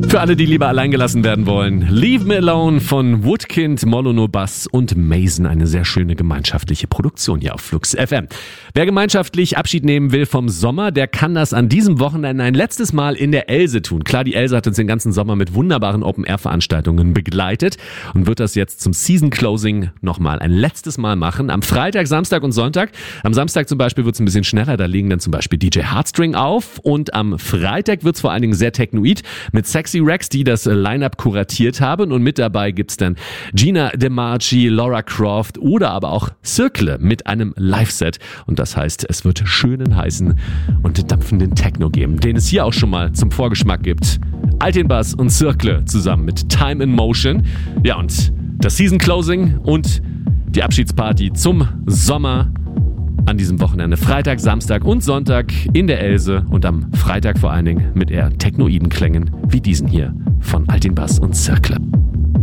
Für alle, die lieber allein gelassen werden wollen, Leave Me Alone von Woodkind, Molono Bass und Mason. Eine sehr schöne gemeinschaftliche Produktion hier auf Flux FM. Wer gemeinschaftlich Abschied nehmen will vom Sommer, der kann das an diesem Wochenende ein letztes Mal in der Else tun. Klar, die Else hat uns den ganzen Sommer mit wunderbaren Open-Air-Veranstaltungen begleitet und wird das jetzt zum Season-Closing nochmal ein letztes Mal machen. Am Freitag, Samstag und Sonntag. Am Samstag zum Beispiel wird es ein bisschen schneller, da legen dann zum Beispiel DJ Heartstring auf. Und am Freitag wird es vor allen Dingen sehr technoid mit Sexy Rex, die das Line-Up kuratiert haben. Und mit dabei gibt's dann Gina DeMarchi, Laura Croft oder aber auch Circle mit einem Live-Set. Und das heißt, es wird schönen, heißen und dampfenden Techno geben, den es hier auch schon mal zum Vorgeschmack gibt. Altin Bass und Circle zusammen mit Time in Motion. Ja, und das Season Closing und die Abschiedsparty zum Sommer an diesem Wochenende. Freitag, Samstag und Sonntag in der Else und am Freitag vor allen Dingen mit eher technoiden Klängen wie diesen hier von Altin Bass und Circle.